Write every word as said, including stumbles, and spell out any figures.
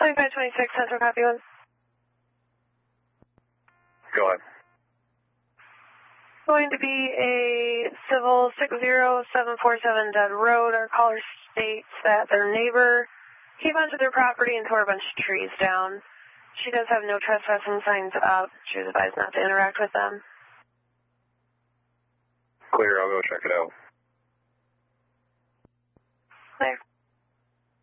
twenty-five twenty-six, Central copy one. Go ahead. Going to be a civil six zero seven four seven Dead Road. Our caller states that their neighbor came onto their property and tore a bunch of trees down. She does have no trespassing signs up. She was advised not to interact with them. Clear, I'll go check it out. Clear.